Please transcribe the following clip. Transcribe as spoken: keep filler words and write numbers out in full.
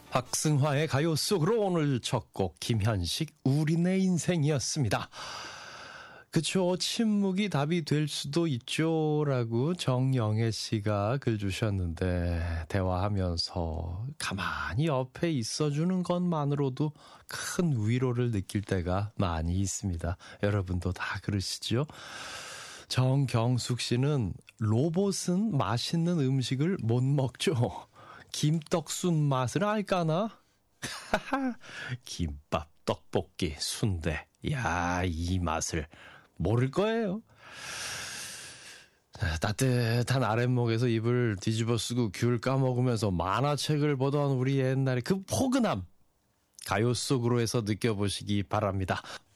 박승화의 가요 속으로 오늘 첫 곡 김현식 우리 내 인생이었습니다. 그쵸, 침묵이 답이 될 수도 있죠 라고 정영애 씨가 글 주셨는데, 대화하면서 가만히 옆에 있어주는 것만으로도 큰 위로를 느낄 때가 많이 있습니다. 여러분도 다 그러시죠? 정경숙 씨는 로봇은 맛있는 음식을 못 먹죠. 김떡순 맛을 알까나? 김밥, 떡볶이, 순대. 야, 이 맛을 모를 거예요. 따뜻한 아랫목에서 입을 뒤집어 쓰고 귤 까먹으면서 만화책을 보던 우리 옛날의 그 포근함, 가요 속으로 해서 느껴보시기 바랍니다.